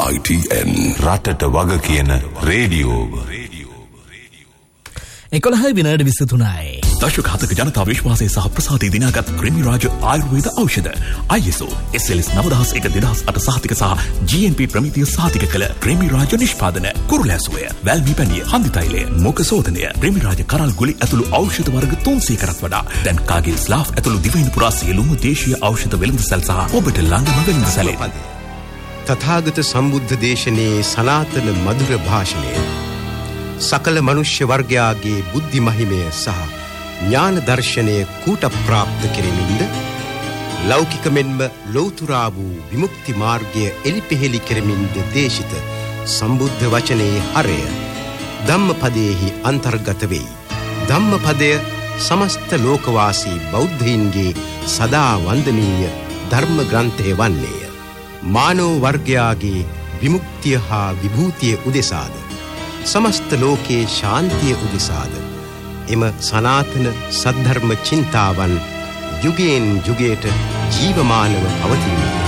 ITN රටට වග කියන රේඩියෝ 11:23 දශක 7ක ජනතා විශ්වාසය සහ ප්‍රසාදය දිනාගත් ක්‍රිමි රාජ ආයුර්වේද ඖෂධ ISO SLS 9001/2008 සහතික සහ GMP ප්‍රමිතිය සහතික කළ ක්‍රිමි රාජ නිෂ්පාදන කුරුලැසුවය වැල්මි පැණිය හන්දි තෛලය මුඛ සෝදනය ක්‍රිමි රාජ කරල් ගුලි ඇතුළු ඖෂධ වර්ග 300කටත් වඩා දැන් කාගිල් ස්ලාෆ් ඇතුළු දිවයින පුරා සියලුම දේශීය ඖෂධ වෙළඳසැල් සහ ඔබට ළඟම වෙළඳසැලේ තථාගත සම්බුද්ධ දේශනයේ සනාතන මధుර භාෂණය සකල මනුෂ්‍ය වර්ගයාගේ බුද්ධි මහිමය සහ ඥාන දර්ශනය කූට ප්‍රාප්ත කෙරෙමින්ද ලෞකික මෙන්ම ලෞතුරා වූ විමුක්ති මාර්ගය එලිපෙහෙලි කෙරෙමින්ද දේශිත සම්බුද්ධ වචනයේ හරය ධම්මපදයේහි අන්තර්ගත වෙයි. ධම්මපදය සමස්ත ලෝකවාසී බෞද්ධයින්ගේ සදා වන්දනීය ධර්ම ග්‍රන්ථය වන්නේය. මානව වර්ගයාගේ විමුක්තිය හා විභූතිය උදෙසාද සමස්ත ලෝකයේ ශාන්තිය උදෙසාද එම සනාතන සද්ධර්ම චින්තාවන් යුගයෙන් යුගයට ජීවමානව පවතින